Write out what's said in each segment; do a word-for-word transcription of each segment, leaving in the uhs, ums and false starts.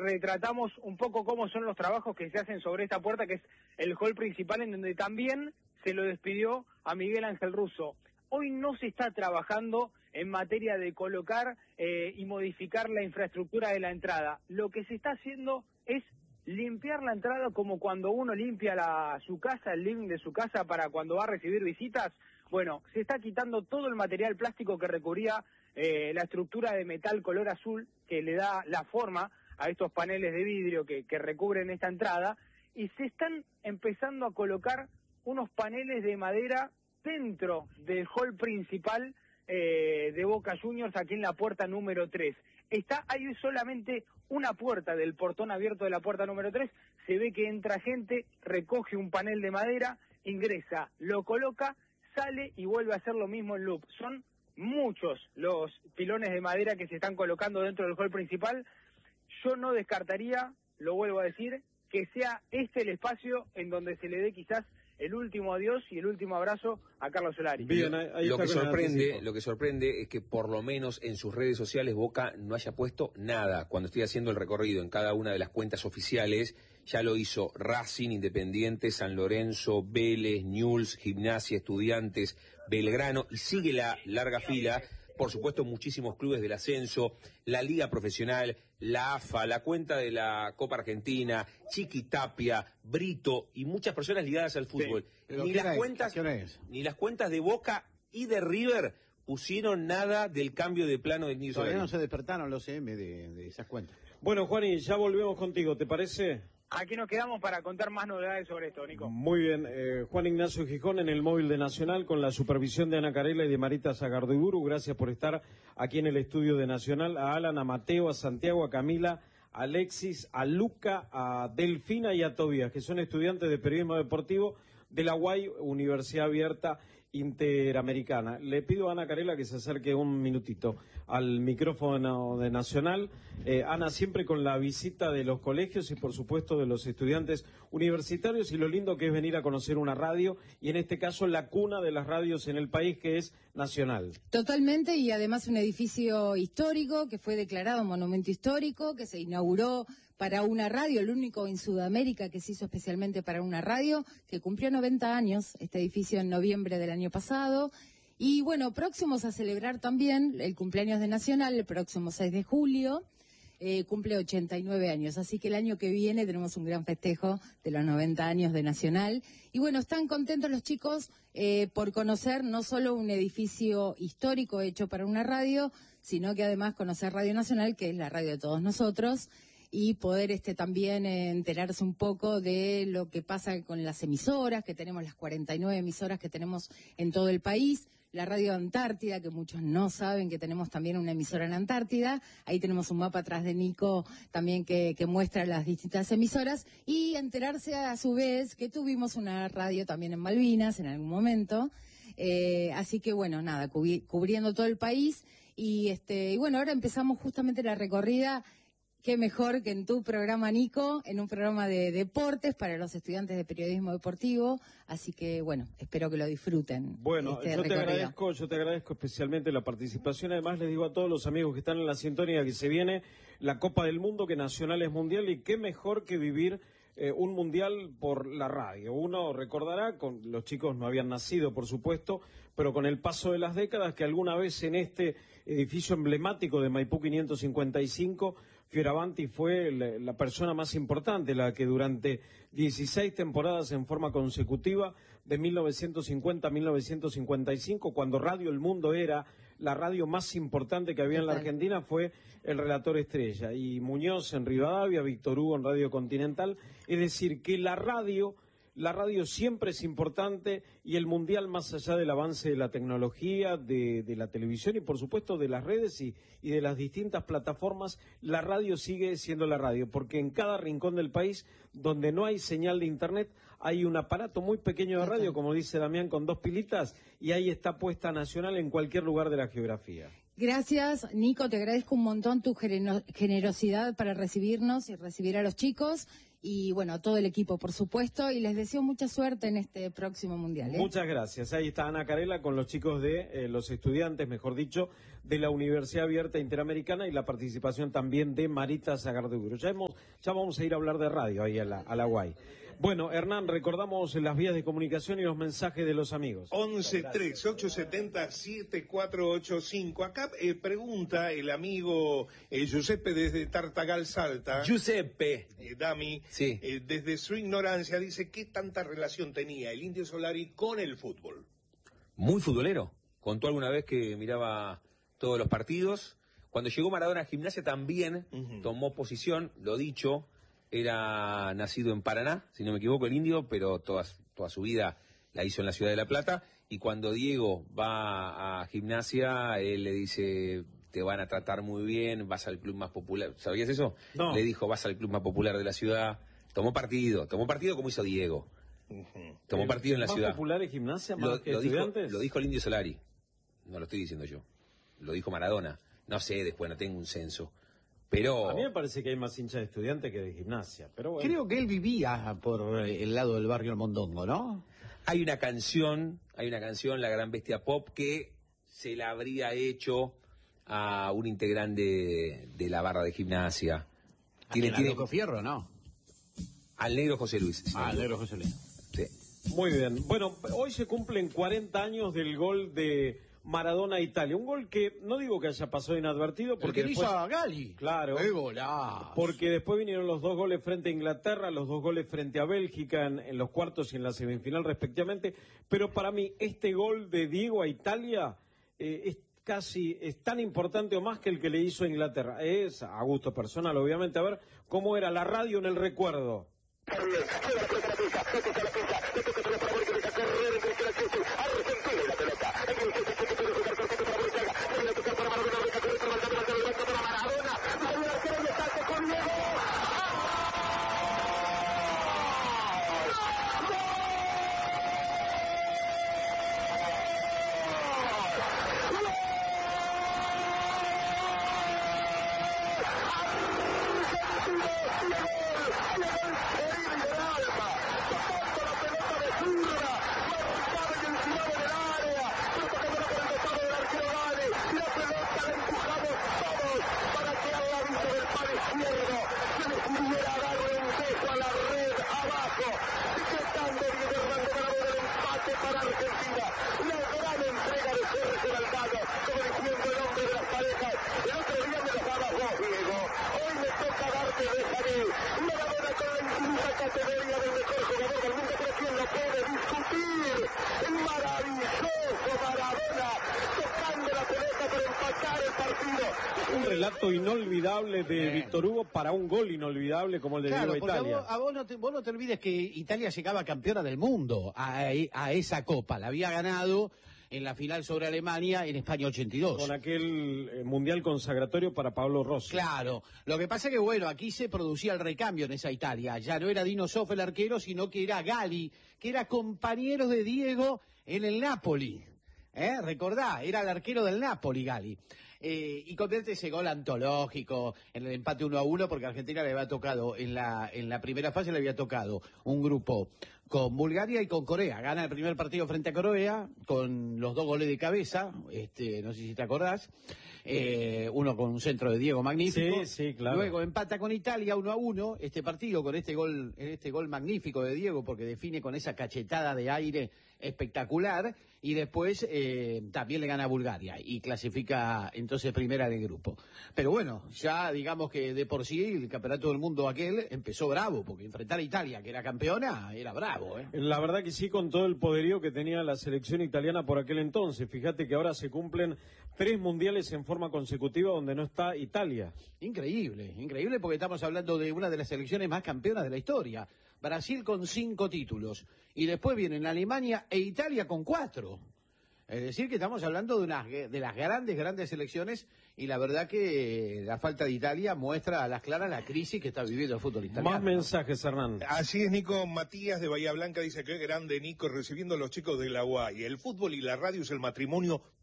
retratamos un poco cómo son los trabajos que se hacen sobre esta puerta, que es el hall principal, en donde también se lo despidió a Miguel Ángel Russo. Hoy no se está trabajando en materia de colocar eh, y modificar la infraestructura de la entrada. Lo que se está haciendo es limpiar la entrada como cuando uno limpia la, su casa, el living de su casa para cuando va a recibir visitas. Bueno, se está quitando todo el material plástico que recubría eh, la estructura de metal color azul que le da la forma a estos paneles de vidrio que, que recubren esta entrada, y se están empezando a colocar unos paneles de madera dentro del hall principal eh, de Boca Juniors, aquí en la puerta número tres. Está, hay solamente una puerta del portón abierto de la puerta número tres, se ve que entra gente, recoge un panel de madera, ingresa, lo coloca, sale y vuelve a hacer lo mismo en loop. Son muchos los pilones de madera que se están colocando dentro del hall principal. Yo no descartaría, lo vuelvo a decir, que sea este el espacio en donde se le dé quizás el último adiós y el último abrazo a Carlos Solari. Bien, ahí, ahí lo que sorprende, lo que sorprende es que por lo menos en sus redes sociales Boca no haya puesto nada. Cuando estoy haciendo el recorrido en cada una de las cuentas oficiales, ya lo hizo Racing, Independiente, San Lorenzo, Vélez, Newell's, Gimnasia, Estudiantes, Belgrano, y sigue la larga fila. Por supuesto, muchísimos clubes del ascenso, la Liga Profesional, la A F A, la cuenta de la Copa Argentina, Chiquitapia, Brito y muchas personas ligadas al fútbol. Sí, ni las cuentas, ni las cuentas de Boca y de River pusieron nada del cambio de plano del Nido. Todavía no se despertaron los C M de, de esas cuentas. Bueno, Juani, ya volvemos contigo, ¿te parece? Aquí nos quedamos para contar más novedades sobre esto, Nico. Muy bien, eh, Juan Ignacio Gijón en el móvil de Nacional con la supervisión de Ana Carela y de Marita Sagardiburu. Gracias por estar aquí en el estudio de Nacional. A Alan, a Mateo, a Santiago, a Camila, a Alexis, a Luca, a Delfina y a Tobías, que son estudiantes de periodismo deportivo de la U A I, Universidad Abierta Interamericana. Le pido a Ana Carela que se acerque un minutito al micrófono de Nacional. Eh, Ana, siempre con la visita de los colegios y por supuesto de los estudiantes universitarios, y lo lindo que es venir a conocer una radio, y en este caso la cuna de las radios en el país, que es Nacional. Totalmente, y además un edificio histórico que fue declarado monumento histórico, que se inauguró para una radio, el único en Sudamérica que se hizo especialmente para una radio, que cumplió noventa años, este edificio en noviembre del año pasado. Y bueno, próximos a celebrar también el cumpleaños de Nacional, el próximo seis de julio, eh, cumple ochenta y nueve años. Así que el año que viene tenemos un gran festejo de los noventa años de Nacional. Y bueno, están contentos los chicos eh, por conocer no solo un edificio histórico hecho para una radio, sino que además conocer Radio Nacional, que es la radio de todos nosotros, y poder este también eh, enterarse un poco de lo que pasa con las emisoras, que tenemos las cuarenta y nueve emisoras que tenemos en todo el país, la Radio Antártida, que muchos no saben que tenemos también una emisora en Antártida. Ahí tenemos un mapa atrás de Nico también que, que muestra las distintas emisoras, y enterarse a su vez que tuvimos una radio también en Malvinas en algún momento. Eh, así que bueno, nada, cubri cubriendo todo el país, y este y bueno, ahora empezamos justamente la recorrida. Qué mejor que en tu programa, Nico, en un programa de deportes para los estudiantes de periodismo deportivo. Así que, bueno, espero que lo disfruten. Bueno, este yo te recorrido. agradezco, yo te agradezco especialmente la participación. Además, les digo a todos los amigos que están en la sintonía que se viene la Copa del Mundo, que Nacional es mundial, y qué mejor que vivir eh, un mundial por la radio. Uno recordará, con los chicos no habían nacido, por supuesto, pero con el paso de las décadas, que alguna vez en este edificio emblemático de Maipú quinientos cincuenta y cinco, Fioravanti fue la, la persona más importante, la que durante dieciséis temporadas en forma consecutiva, de mil novecientos cincuenta a mil novecientos cincuenta y cinco, cuando Radio El Mundo era la radio más importante que había en la Argentina, fue el relator estrella. Y Muñoz en Rivadavia, Víctor Hugo en Radio Continental. Es decir, que la radio... La radio siempre es importante, y el mundial, más allá del avance de la tecnología, de, de la televisión y por supuesto de las redes y, y de las distintas plataformas, la radio sigue siendo la radio, porque en cada rincón del país donde no hay señal de internet hay un aparato muy pequeño de radio, como dice Damián, con dos pilitas, y ahí está puesta Nacional en cualquier lugar de la geografía. Gracias, Nico, te agradezco un montón tu generosidad para recibirnos y recibir a los chicos. y bueno, a todo el equipo, por supuesto, y les deseo mucha suerte en este próximo Mundial. ¿eh? Muchas gracias. Ahí está Ana Carela con los chicos de, eh, los estudiantes, mejor dicho, de la Universidad Abierta Interamericana y la participación también de Marita Sagarduro. Ya, hemos, ya vamos a ir a hablar de radio ahí a la, a la U A I. Bueno, Hernán, recordamos las vías de comunicación y los mensajes de los amigos. once tres ocho siete cero siete cuatro ocho cinco. Acá eh, pregunta el amigo eh, Giuseppe desde Tartagal, Salta. Giuseppe. Eh, Dami, sí. eh, desde su ignorancia dice qué tanta relación tenía el Indio Solari con el fútbol. Muy futbolero. Contó alguna vez que miraba todos los partidos. Cuando llegó Maradona a Gimnasia también uh-huh. tomó posición, lo dicho. Era nacido en Paraná, si no me equivoco, el Indio, pero toda, toda su vida la hizo en la ciudad de La Plata. Y cuando Diego va a Gimnasia, él le dice, te van a tratar muy bien, vas al club más popular. ¿Sabías eso? No. Le dijo, vas al club más popular de la ciudad. Tomó partido, tomó partido como hizo Diego. Uh-huh. Tomó ¿El partido en la más ciudad. ¿Más popular es Gimnasia, más lo, que lo Estudiantes? Dijo, lo dijo el Indio Solari. No lo estoy diciendo yo. Lo dijo Maradona. No sé, después no tengo un censo. Pero... A mí me parece que hay más hinchas de Estudiantes que de Gimnasia, pero bueno. Creo que él vivía por el lado del barrio El Mondongo, ¿no? Hay una canción, hay una canción, La Gran Bestia Pop, que se la habría hecho a un integrante de, de la barra de Gimnasia. ¿Tiene, tiene... Loco Fierro, no? Al negro José Luis. Sí. Ah, al negro José Luis. Sí. Muy bien. Bueno, hoy se cumplen cuarenta años del gol de Maradona a Italia. Un gol que no digo que haya pasado inadvertido. Porque el que después, hizo a Gali. Claro. ¡Qué golazo! Porque después vinieron los dos goles frente a Inglaterra, los dos goles frente a Bélgica en, en los cuartos y en la semifinal respectivamente. Pero para mí este gol de Diego a Italia eh, es casi es tan importante o más que el que le hizo a Inglaterra. Es a gusto personal, obviamente. A ver cómo era la radio en el recuerdo. Un relato inolvidable de Víctor Hugo para un gol inolvidable como el de claro, Diego a Italia. A vos, a vos, no te, vos no te olvides que Italia llegaba campeona del mundo a, a esa copa. La había ganado en la final sobre Alemania en España ochenta y dos. Con aquel eh, mundial consagratorio para Pablo Rossi. Claro. Lo que pasa es que, bueno, aquí se producía el recambio en esa Italia. Ya no era Dino Zoff el arquero, sino que era Gali, que era compañero de Diego en el Napoli. ¿Eh? Recordá, era el arquero del Napoli, Gali. Eh, y convierte ese gol antológico en el empate uno a uno, porque a Argentina le había tocado, en la, en la primera fase le había tocado un grupo con Bulgaria y con Corea. Gana el primer partido frente a Corea, con los dos goles de cabeza, este, no sé si te acordás, eh, uno con un centro de Diego magnífico. Sí, sí, claro. Luego empata con Italia uno a uno, este partido con este gol, este gol magnífico de Diego, porque define con esa cachetada de aire espectacular, y después eh, también le gana a Bulgaria y clasifica entonces primera del grupo. Pero bueno, ya digamos que de por sí el campeonato del mundo aquel empezó bravo, porque enfrentar a Italia, que era campeona, era bravo, ¿eh? La verdad que sí, con todo el poderío que tenía la selección italiana por aquel entonces. Fíjate que ahora se cumplen tres mundiales en forma consecutiva donde no está Italia. Increíble, increíble, porque estamos hablando de una de las selecciones más campeonas de la historia. Brasil con cinco títulos, y después vienen Alemania e Italia con cuatro. Es decir, que estamos hablando de, unas, de las grandes, grandes selecciones, y la verdad que la falta de Italia muestra a las claras la crisis que está viviendo el fútbol italiano. Más mensajes, Hernán. Así es, Nico. Matías de Bahía Blanca dice que grande, Nico, recibiendo a los chicos de la U A I. El fútbol y la radio es el matrimonio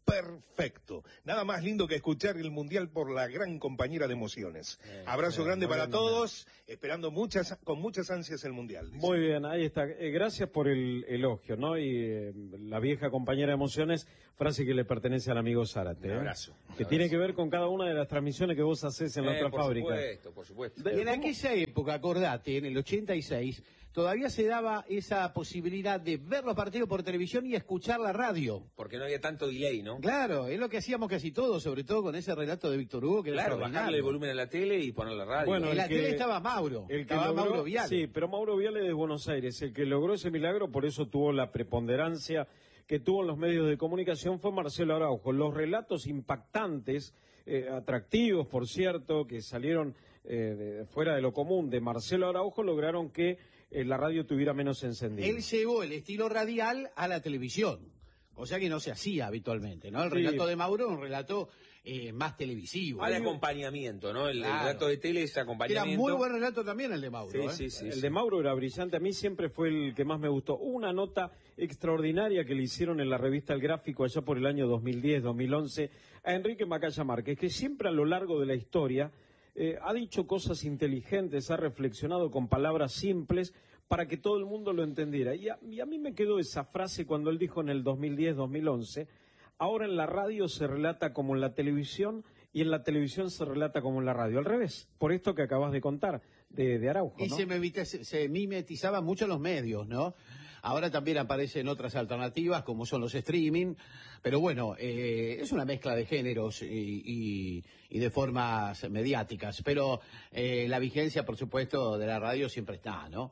perfecto. Nada más lindo que escuchar el Mundial por la gran compañera de emociones. Eh, Abrazo eh, grande para todos, esperando muchas, con muchas ansias el Mundial. Dice. Muy bien, ahí está. Eh, gracias por el elogio, ¿no? Y eh, la vieja compañera de emociones, frase que le pertenece al amigo Zárate. Un abrazo. ¿eh? Un que abrazo. tiene que ver con cada una de las transmisiones que vos haces en eh, la otra por fábrica. Por supuesto, por supuesto. Y en aquella época, acordate, en el ochenta y seis, todavía se daba esa posibilidad de ver los partidos por televisión y escuchar la radio. Porque no había tanto delay, ¿no? Claro, es lo que hacíamos casi todos, sobre todo con ese relato de Víctor Hugo, que claro, era bajarle el volumen a la tele y poner la radio. Bueno, en la que, tele estaba Mauro, el que estaba logró, Mauro Viale. Sí, pero Mauro Viale de Buenos Aires, el que logró ese milagro, por eso tuvo la preponderancia que tuvo en los medios de comunicación, fue Marcelo Araujo. Los relatos impactantes, eh, atractivos, por cierto, que salieron eh, de, fuera de lo común de Marcelo Araujo, lograron que eh, la radio tuviera menos encendido. Él llevó el estilo radial a la televisión, cosa que no se hacía habitualmente, ¿no? El Sí. relato de Mauro es un relato eh, más televisivo. Ah, de acompañamiento, ¿no? El, Claro. el relato de tele es acompañamiento. Era muy buen relato también el de Mauro. Sí, ¿eh? sí, sí, el sí. de Mauro era brillante, a mí siempre fue el que más me gustó. Hubo una nota extraordinaria que le hicieron en la revista El Gráfico allá por el año dos mil diez, dos mil once a Enrique Macaya Márquez, que siempre a lo largo de la historia eh, ha dicho cosas inteligentes, ha reflexionado con palabras simples para que todo el mundo lo entendiera. Y a, y a mí me quedó esa frase cuando él dijo en el dos mil diez, dos mil once, ahora en la radio se relata como en la televisión y en la televisión se relata como en la radio. Al revés, por esto que acabas de contar de, de Araujo, Y ¿no? se, mimetiza- se, se mimetizaban mucho en los medios, ¿no? Ahora también aparecen otras alternativas como son los streaming, pero bueno, eh, es una mezcla de géneros y, y- y de formas mediáticas, pero eh, la vigencia, por supuesto, de la radio siempre está, ¿no?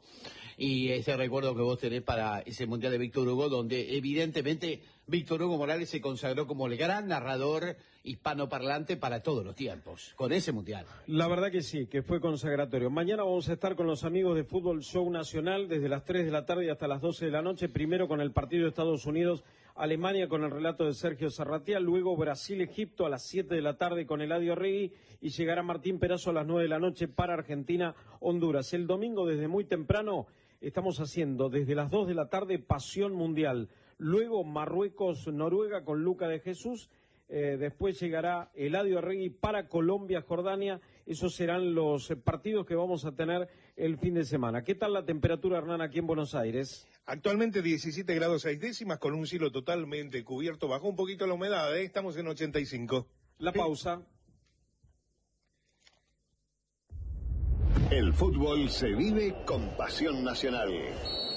Y ese recuerdo que vos tenés para ese Mundial de Víctor Hugo, donde evidentemente Víctor Hugo Morales se consagró como el gran narrador hispanoparlante para todos los tiempos, con ese Mundial. La verdad que sí, que fue consagratorio. Mañana vamos a estar con los amigos de Fútbol Show Nacional desde las tres de la tarde hasta las doce de la noche. Primero con el partido de Estados Unidos-Alemania con el relato de Sergio Zarratea. Luego Brasil-Egipto a las siete de la tarde con Eladio Regui. Y llegará Martín Perazo a las nueve de la noche para Argentina-Honduras. El domingo desde muy temprano estamos haciendo desde las dos de la tarde Pasión Mundial. Luego Marruecos-Noruega con Luca de Jesús. Eh, después llegará Eladio Arregui para Colombia-Jordania. Esos serán los eh, partidos que vamos a tener el fin de semana. ¿Qué tal la temperatura, Hernán, aquí en Buenos Aires? Actualmente diecisiete grados seis décimas con un cielo totalmente cubierto. Bajó un poquito la humedad, ¿eh? Estamos en ochenta y cinco. La pausa. El fútbol se vive con pasión nacional.